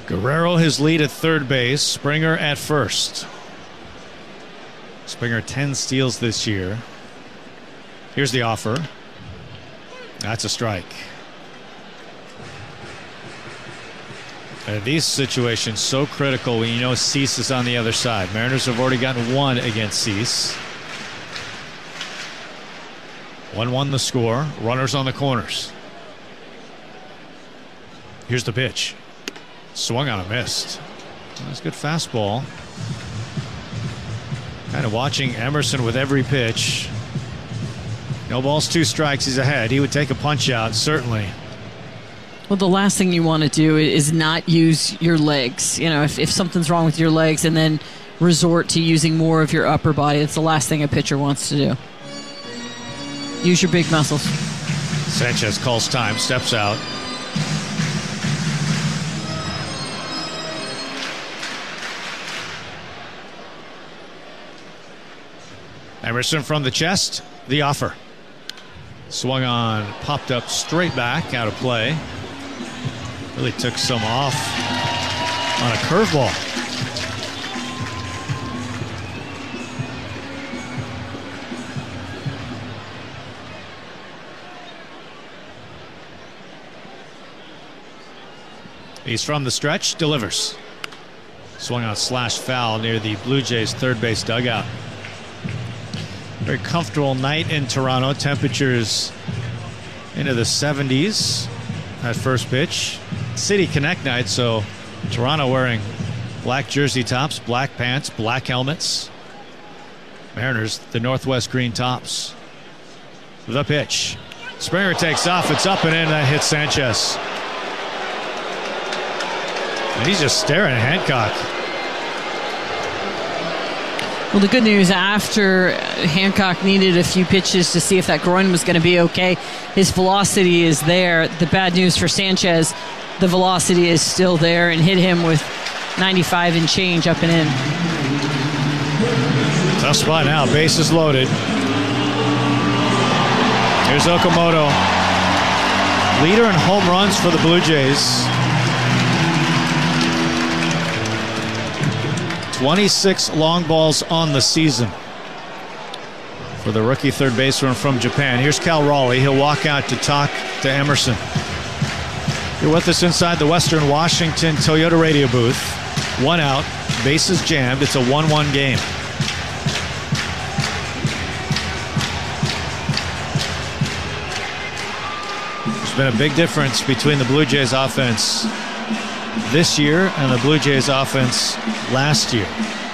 Guerrero his lead at third base. Springer at first. Springer 10 steals this year. Here's the offer. That's a strike. And these situations so critical when you know Cease is on the other side. Mariners have already gotten one against Cease. 1-1 the score. Runners on the corners. Here's the pitch. Swung on a missed. That's a good fastball. Kind of watching Emerson with every pitch. No balls, 2 strikes. He's ahead. He would take a punch out, certainly. Well, the last thing you want to do is not use your legs. You know, if something's wrong with your legs and then resort to using more of your upper body, it's the last thing a pitcher wants to do. Use your big muscles. Sanchez calls time, steps out. Emerson from the chest, the offer. Swung on, popped up straight back, out of play. Really took some off on a curveball. He's from the stretch, delivers. Swung on slash foul near the Blue Jays third base dugout. Very comfortable night in Toronto. Temperatures into the 70s at first pitch. City Connect night, so Toronto wearing black jersey tops, black pants, black helmets. Mariners, the Northwest green tops. The pitch. Springer takes off. It's up and in. That hits Sanchez. And he's just staring at Hancock. Well, the good news, after Hancock needed a few pitches to see if that groin was going to be okay, his velocity is there. The bad news for Sanchez, the velocity is still there and hit him with 95 and change up and in. Tough spot now. Bases loaded. Here's Okamoto. Leader in home runs for the Blue Jays. 26 long balls on the season for the rookie third baseman from Japan. Here's Cal Raleigh. He'll walk out to talk to Emerson. You're with us inside the Western Washington Toyota radio booth. 1 out, bases jammed. It's a 1-1 game. There's been a big difference between the Blue Jays offense this year and the Blue Jays offense last year.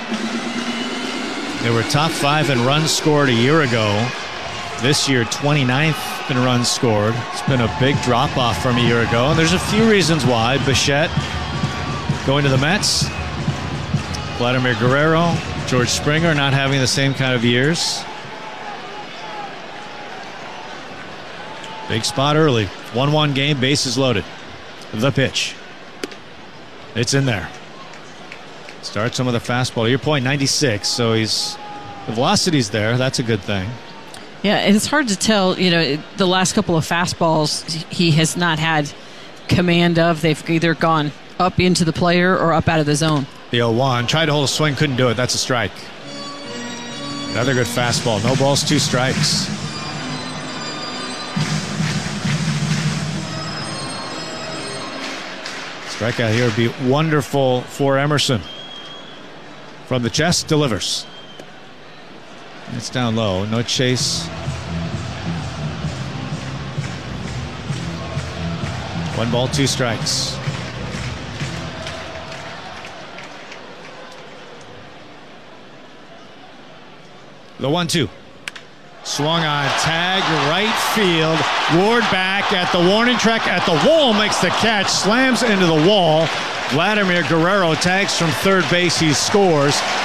They were top 5 in runs scored a year ago. This year, 29th in runs scored. It's been a big drop-off from a year ago, and there's a few reasons why. Bichette going to the Mets. Vladimir Guerrero, George Springer not having the same kind of years. Big spot early. 1-1 game, bases loaded. The pitch. It's in there. Starts him with a fastball. To your point, 96. So the velocity's there. That's a good thing. Yeah, and it's hard to tell. You know, the last couple of fastballs he has not had command of. They've either gone up into the player or up out of the zone. The 0-1. Tried to hold a swing, couldn't do it. That's a strike. Another good fastball. No balls, 2 strikes. Strikeout here would be wonderful for Emerson. From the chest, delivers. It's down low. No chase. 1 ball, 2 strikes. The 1-2. Swung on, tag, right field. Ward back at the warning track, at the wall, makes the catch, slams into the wall. Vladimir Guerrero tags from third base, he scores.